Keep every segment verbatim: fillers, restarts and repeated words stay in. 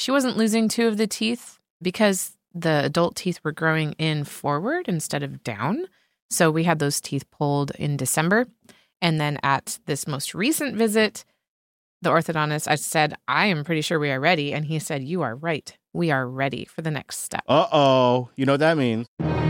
she wasn't losing two of the teeth because the adult teeth were growing in forward instead of down. So we had those teeth pulled in December. And then at this most recent visit, the orthodontist, I said, I am pretty sure we are ready. And he said, you are right. We are ready for the next step. Uh-oh. You know what that means.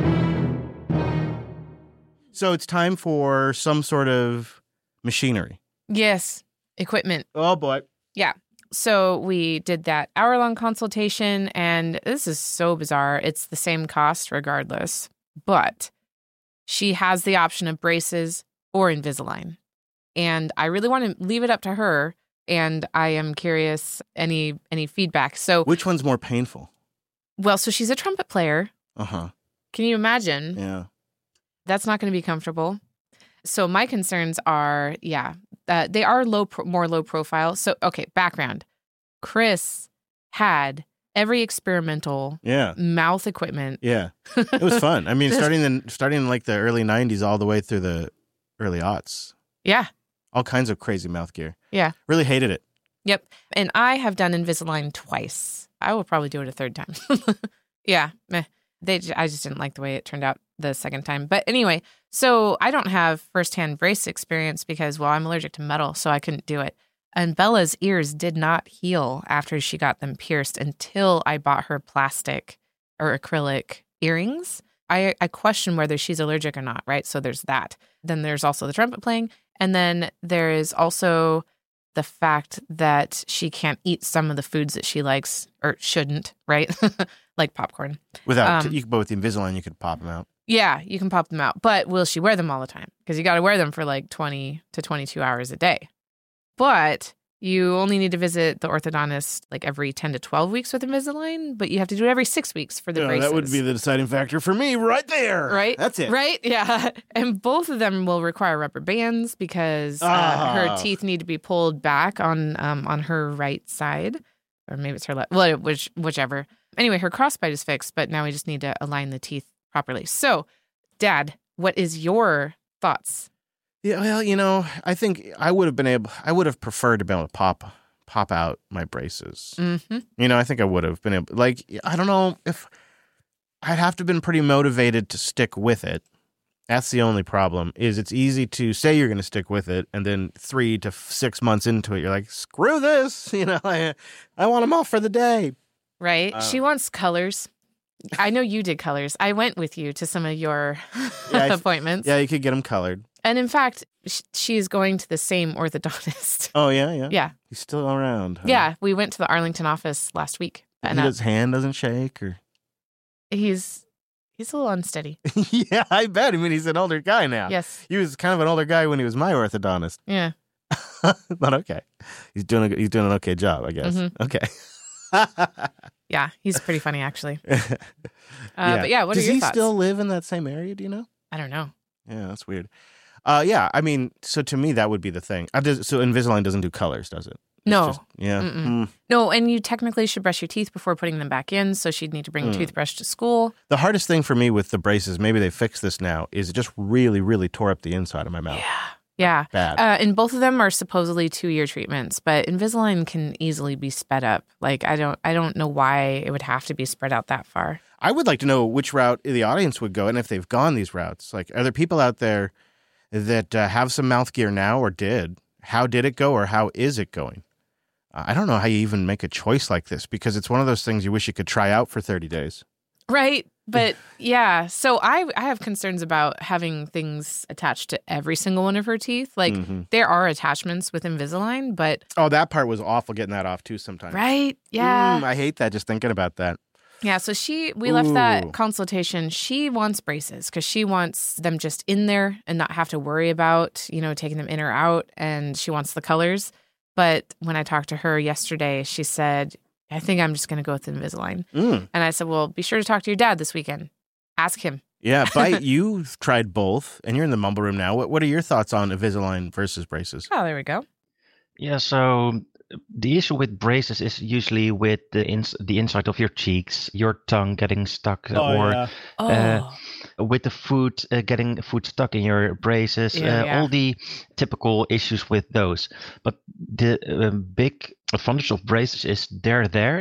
So it's time for some sort of machinery. Yes. Equipment. Oh, boy. Yeah. So we did that hour-long consultation, and this is so bizarre. It's the same cost regardless, but she has the option of braces or Invisalign. And I really want to leave it up to her, and I am curious any any feedback. So which one's more painful? Well, so she's a trumpet player. Uh-huh. Can you imagine? Yeah. That's not going to be comfortable. So my concerns are, yeah, uh, they are low, pro- more low profile. So, okay, background. Chris had every experimental yeah. mouth equipment. Yeah. It was fun. I mean, starting in, starting in like the early nineties all the way through the early aughts. Yeah. All kinds of crazy mouth gear. Yeah. Really hated it. Yep. And I have done Invisalign twice. I will probably do it a third time. yeah. Meh. They, I just didn't like the way it turned out the second time. But anyway, so I don't have firsthand brace experience because, well, I'm allergic to metal, so I couldn't do it. And Bella's ears did not heal after she got them pierced until I bought her plastic or acrylic earrings. I, I question whether she's allergic or not, right? So there's that. Then there's also the trumpet playing. And then there is also the fact that she can't eat some of the foods that she likes or shouldn't, right? Like popcorn. Without, Um, you, but with the Invisalign, you could pop them out. Yeah, you can pop them out. But will she wear them all the time? Because you got to wear them for like twenty to twenty-two hours a day. But you only need to visit the orthodontist like every ten to twelve weeks with Invisalign, but you have to do it every six weeks for the Yeah, braces. that would be the deciding factor for me right there. Right? That's it. Right? Yeah. And both of them will require rubber bands because uh, Ah. her teeth need to be pulled back on um, on her right side. Or maybe it's her left. Well, which, whichever. Anyway, her crossbite is fixed, but now we just need to align the teeth properly. So, Dad, what is your thoughts? Yeah, well, you know, I think I would have been able, I would have preferred to be able to pop, pop out my braces. Mm-hmm. You know, I think I would have been able, like, I don't know if I'd have to have been pretty motivated to stick with it. That's the only problem, is it's easy to say you're going to stick with it, and then three to six months into it, you're like, screw this, you know, I, I want them off for the day. Right? Uh, she wants colors. I know you did colors. I went with you to some of your Yeah, I- appointments. Yeah, you could get them colored. And in fact, sh- she's going to the same orthodontist. Oh, yeah, yeah. Yeah. He's still around. Huh? Yeah. We went to the Arlington office last week. And uh, His hand doesn't shake, or he's he's a little unsteady. yeah, I bet. I mean, he's an older guy now. Yes. He was kind of an older guy when he was my orthodontist. Yeah. But okay, he's doing a, he's doing an okay job, I guess. Mhm. Okay. Yeah. He's pretty funny, actually. Uh, Uh, But yeah, what Does are your he thoughts? still live in that same area? Do you know? I don't know. Yeah, that's weird. Uh, yeah, I mean, so to me, that would be the thing. I just, so Invisalign doesn't do colors, does it? It's No. just- yeah. Mm-mm. Mm. No, and you technically should brush your teeth before putting them back in. So she'd need to bring a Mm. toothbrush to school. The hardest thing for me with the braces, maybe they fix this now, is it just really, really tore up the inside of my mouth. Yeah. Yeah. Bad. Uh, and both of them are supposedly two-year treatments, but Invisalign can easily be sped up. Like I don't, I don't know why it would have to be spread out that far. I would like to know which route the audience would go, and if they've gone these routes. Like, are there people out there that uh, have some mouth gear now or did? How did it go, or how is it going? Uh, I don't know how you even make a choice like this, because it's one of those things you wish you could try out for thirty days. Right. But yeah, so I I have concerns about having things attached to every single one of her teeth. Like Mhm. there are attachments with Invisalign, but Oh, that part was awful, getting that off too sometimes. right? Yeah. Mm, I hate that, just thinking about that. Yeah, so she we left that Ooh. consultation. She wants braces because she wants them just in there and not have to worry about, you know, taking them in or out. And she wants the colors. But when I talked to her yesterday, she said, I think I'm just going to go with Invisalign. Mm. And I said, well, be sure to talk to your dad this weekend. Ask him. Yeah, Bite, you've tried both, and you're in the mumble room now. What What are your thoughts on Invisalign versus braces? Oh, there we go. Yeah, so the issue with braces is usually with the ins- the inside of your cheeks, your tongue getting stuck, or Oh, Uh, with the food uh, getting food stuck in your braces, Yeah, uh, yeah. all the typical issues with those. But the uh, big advantage of braces is they're there